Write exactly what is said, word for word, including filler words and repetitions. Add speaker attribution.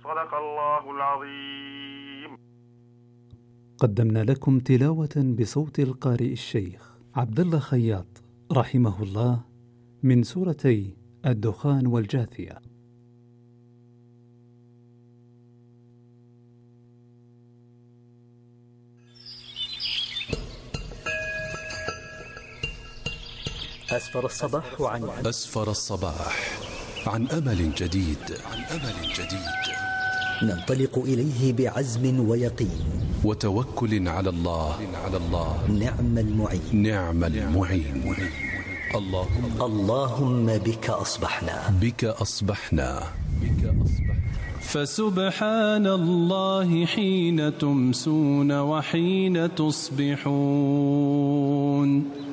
Speaker 1: صدق الله العظيم.
Speaker 2: قدمنا لكم تلاوة بصوت القارئ الشيخ عبد الله خياط رحمه الله من سورتي الدخان والجاثية.
Speaker 3: أسفر الصباح عن
Speaker 4: أسفر الصباح عن أمل جديد عن أمل جديد
Speaker 3: ننطلق إليه بعزم ويقين
Speaker 4: وتوكل على الله على الله
Speaker 3: نعم المعين
Speaker 4: نعم المعين. اللهم
Speaker 3: اللهم بك أصبحنا
Speaker 4: بك أصبحنا بك أصبحنا
Speaker 5: فسبحان الله حين تمسون وحين تصبحون.